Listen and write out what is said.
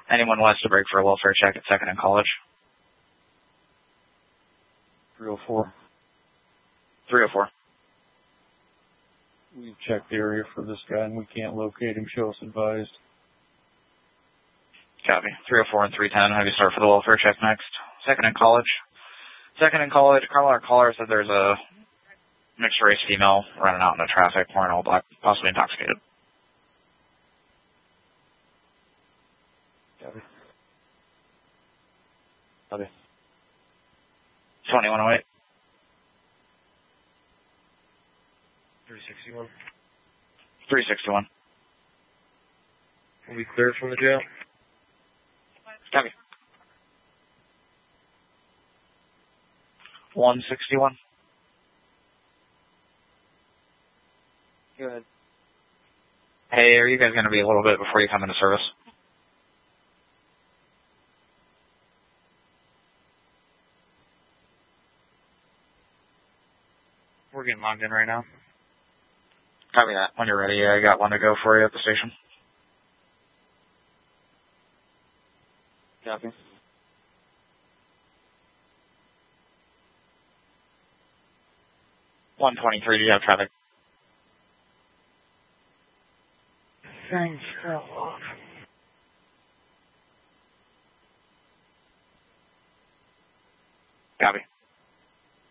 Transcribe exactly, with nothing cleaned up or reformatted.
Anyone wants to break for a welfare check at Second and College? three oh four. three oh four. We've checked the area for this guy and we can't locate him. Show us advised. Copy. three oh four and three ten. Have you start for the welfare check next. Second and College. Second and College. Caller caller said there's a mixed race female running out in the traffic, wearing all black, possibly intoxicated. Copy. Copy. twenty-one oh eight. three sixty-one. three sixty-one. Will be cleared from the jail. Copy. one sixty-one. Go ahead. Hey, are you guys going to be a little bit before you come into service? We're getting logged in right now. Copy that. When you're ready, I got one to go for you at the station. Copy. one twenty-three, do you have traffic? Thanks. Fell off. Copy.